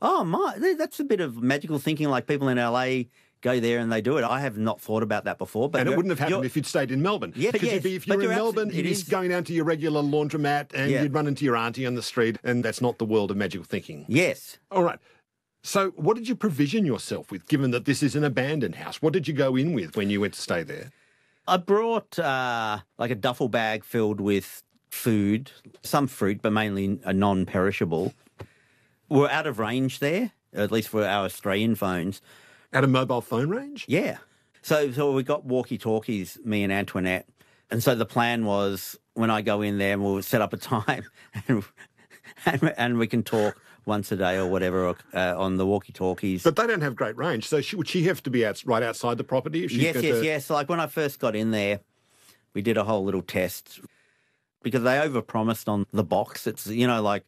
Oh, that's a bit of magical thinking, like people in LA go there and they do it. I have not thought about that before. But and it wouldn't have happened if you'd stayed in Melbourne. Yeah, because yes, if you're in Melbourne, it is going down to your regular laundromat and you'd run into your auntie on the street, and that's not the world of magical thinking. Yes. All right. So what did you provision yourself with, given that this is an abandoned house? What did you go in with when you went to stay there? I brought like a duffel bag filled with food, some fruit, but mainly a non-perishable. We're out of range there, at least for our Australian phones. At a mobile phone range? Yeah. So we got walkie-talkies, me and Antoinette. And so the plan was when I go in there, we'll set up a time and we can talk once a day or whatever on the walkie-talkies. But they don't have great range. So would she have to be right outside the property? If she's Yes. Like when I first got in there, we did a whole little test because they overpromised on the box. It's, like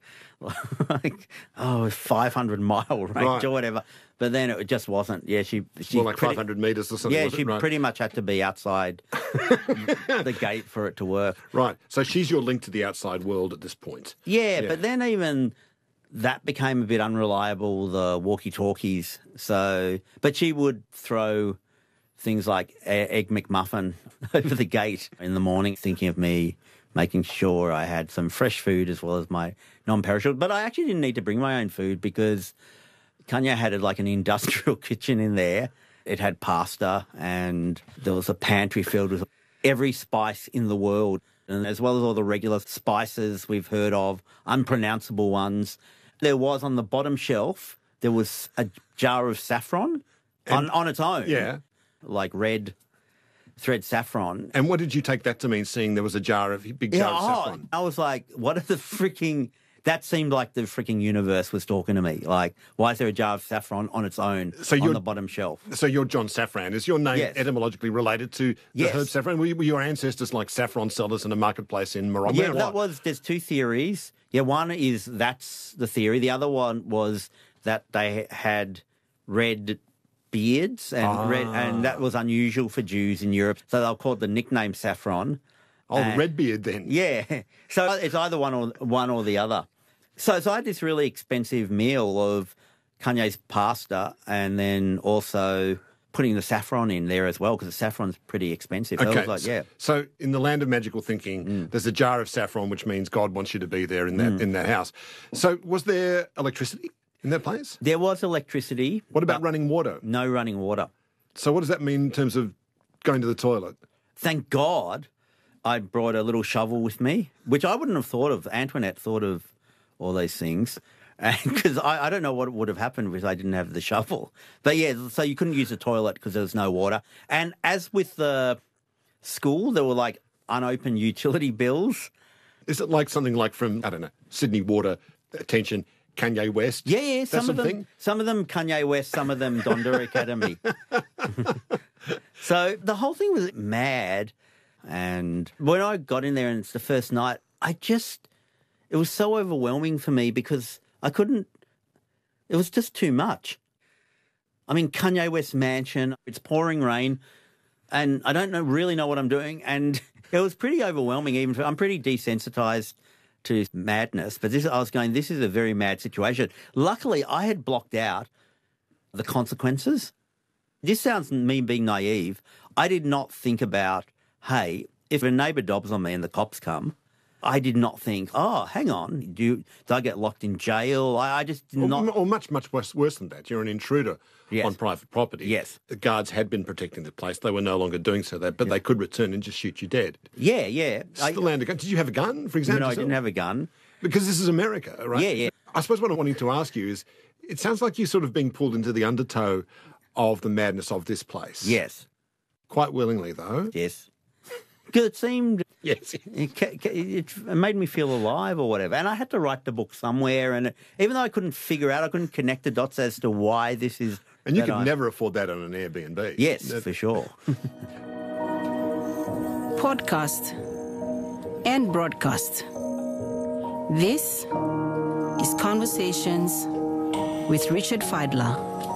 500 mile range or whatever. But then it just wasn't. Yeah, she more like 500 metres or something. Yeah, she pretty much had to be outside the gate for it to work. Right. So she's your link to the outside world at this point. Yeah. But then even that became a bit unreliable, the walkie-talkies. But she would throw things like Egg McMuffin over the gate in the morning, thinking of me, making sure I had some fresh food as well as my non-perishable. But I actually didn't need to bring my own food because Kanya had like an industrial kitchen in there. It had pasta and there was a pantry filled with every spice in the world, and as well as all the regular spices we've heard of, unpronounceable ones. There was on the bottom shelf, there was a jar of saffron on its own. Yeah. Like red thread saffron. And what did you take that to mean, seeing there was a big jar of saffron? I was like, what are the freaking... That seemed like the freaking universe was talking to me. Like, why is there a jar of saffron on its own on the bottom shelf? So you're John Saffron. Is your name etymologically related to the herb saffron? Were your ancestors like saffron sellers in a marketplace in Morocco? Yeah, there's two theories. Yeah, one is that's the theory. The other one was that they had red beards and that was unusual for Jews in Europe. So they'll call it the nickname saffron. Oh, Redbeard then. Yeah. So it's either one or the other. So I had this really expensive meal of Kanye's pasta and then also putting the saffron in there as well because the saffron's pretty expensive. Okay. So in the land of magical thinking, there's a jar of saffron, which means God wants you to be there in that house. So was there electricity in that place? There was electricity. What about running water? No running water. So what does that mean in terms of going to the toilet? Thank God I brought a little shovel with me, which I wouldn't have thought of. Antoinette thought of all these things because I don't know what would have happened if I didn't have the shovel. But yeah, so you couldn't use the toilet because there was no water. And as with the school, there were like unopened utility bills. Is it like something like from, I don't know, Sydney Water, attention, Kanye West? Yeah, some of them Kanye West, some of them Donda Academy. So the whole thing was mad. And when I got in there and it's the first night, it was so overwhelming for me because it was just too much. I mean, Kanye West mansion, it's pouring rain and I don't really know what I'm doing. And it was pretty overwhelming. I'm pretty desensitized to madness, but I was going, this is a very mad situation. Luckily, I had blocked out the consequences. This sounds me being naive. I did not think about, hey, if a neighbour dobs on me and the cops come, I did not think, oh, hang on, do I get locked in jail? I just did not... Or much worse than that. You're an intruder on private property. Yes. The guards had been protecting the place. They were no longer doing so, but they could return and just shoot you dead. Yeah. Did you have a gun, for example? No, I didn't have a gun. Because this is America, right? Yeah. I suppose what I'm wanting to ask you is, it sounds like you're sort of being pulled into the undertow of the madness of this place. Yes. Quite willingly, though. Yes. Because it seemed... Yes. It made me feel alive or whatever. And I had to write the book somewhere. And even though I couldn't connect the dots as to why this is... And you could never afford that on an Airbnb. Yes, for sure. Podcast and broadcast. This is Conversations with Richard Fidler.